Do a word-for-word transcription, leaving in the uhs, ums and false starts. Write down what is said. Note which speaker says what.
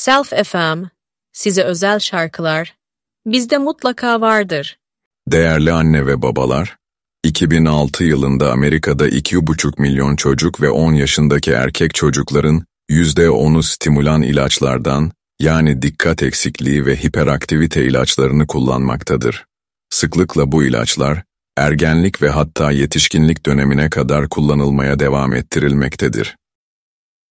Speaker 1: Self F M, size özel şarkılar, bizde mutlaka vardır.
Speaker 2: Değerli anne ve babalar, iki bin altı yılında Amerika'da iki buçuk milyon çocuk ve on yaşındaki erkek çocukların yüzde onu stimulan ilaçlardan, yani dikkat eksikliği ve hiperaktivite ilaçlarını kullanmaktadır. Sıklıkla bu ilaçlar, ergenlik ve hatta yetişkinlik dönemine kadar kullanılmaya devam ettirilmektedir.